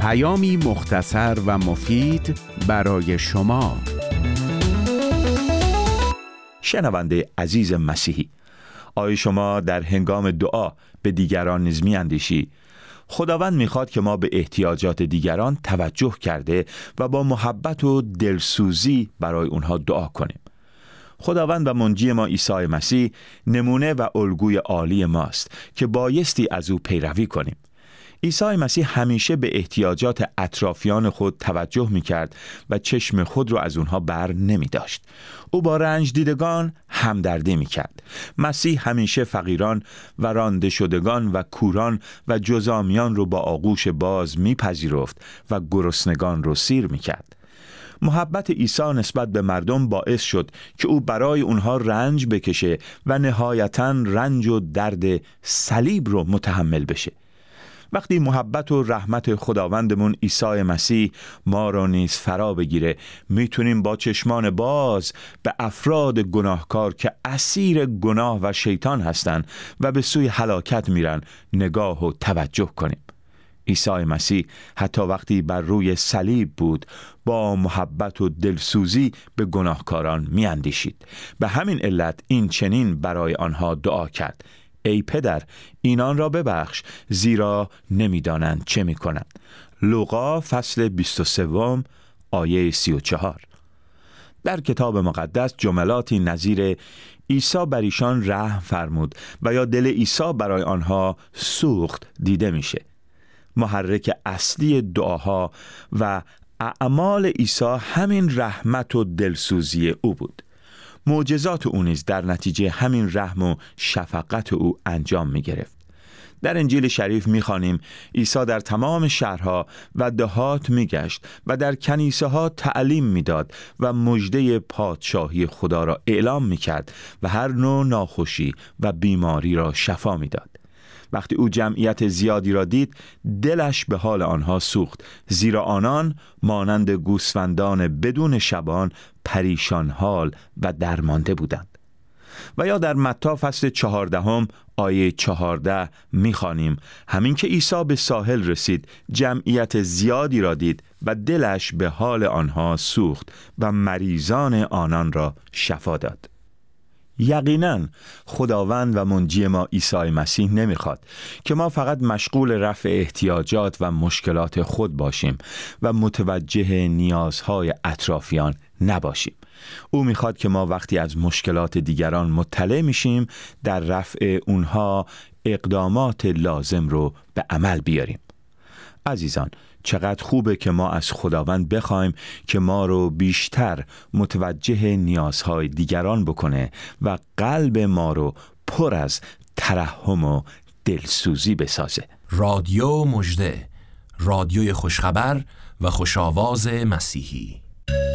پیامی مختصر و مفید برای شما. شنونده عزیز مسیحی، آیا شما در هنگام دعا به دیگران نیز می‌اندیشی؟ خداوند می‌خواد که ما به احتیاجات دیگران توجه کرده و با محبت و دلسوزی برای اونها دعا کنیم. خداوند و منجی ما عیسی مسیح نمونه و الگوی عالی ماست که بایستی از او پیروی کنیم. عیسی مسیح همیشه به احتیاجات اطرافیان خود توجه می‌کرد و چشم خود را از آنها بر نمی‌داشت. او با رنج دیدگان همدردی می‌کرد. مسیح همیشه فقیران و رانده شدگان و کوران و جزامیان را با آغوش باز می‌پذیرفت و گرسنگان را سیر می‌کرد. محبت عیسی نسبت به مردم باعث شد که او برای اونها رنج بکشه و نهایتاً رنج و درد صلیب رو متحمل بشه. وقتی محبت و رحمت خداوندمون عیسی مسیح ما را نیز فرا بگیره، میتونیم با چشمان باز به افراد گناهکار که اسیر گناه و شیطان هستن و به سوی هلاکت میرن نگاه و توجه کنیم. عیسی مسیح حتی وقتی بر روی صلیب بود با محبت و دلسوزی به گناهکاران میاندیشید. به همین علت این چنین برای آنها دعا کرد: ای پدر، اینان را ببخش زیرا نمیدانند چه میکنند. لوقا فصل 23 آیه 34. در کتاب مقدس جملاتی نظیر عیسی بر ایشان رحم فرمود و یا دل عیسی برای آنها سوخت دیده میشه. محرک اصلی دعاها و اعمال عیسی همین رحمت و دلسوزی او بود. معجزات او نیز در نتیجه همین رحم و شفقت او انجام می گرفت. در انجیل شریف می خوانیم عیسی در تمام شهرها و دهات می گشت و در کنیسه ها تعلیم می داد و مژده پادشاهی خدا را اعلام می کرد و هر نوع ناخوشی و بیماری را شفا می داد. وقتی او جمعیت زیادی را دید، دلش به حال آنها سوخت، زیرا آنان مانند گوسفندان بدون شبان پریشان حال و درمانده بودند. و یا در متی فصل 14 آیه 14 می‌خوانیم: همین که عیسی به ساحل رسید، جمعیت زیادی را دید و دلش به حال آنها سوخت و مریضان آنان را شفا داد. یقیناً خداوند و منجی ما عیسی مسیح نمیخواد که ما فقط مشغول رفع احتیاجات و مشکلات خود باشیم و متوجه نیازهای اطرافیان نباشیم. او میخواد که ما وقتی از مشکلات دیگران مطلع میشیم در رفع اونها اقدامات لازم رو به عمل بیاریم. عزیزان، چقدر خوبه که ما از خداوند بخوایم که ما رو بیشتر متوجه نیازهای دیگران بکنه و قلب ما رو پر از ترحم و دلسوزی بسازه. رادیو مژده، رادیوی خوشخبر و خوش‌آواز مسیحی.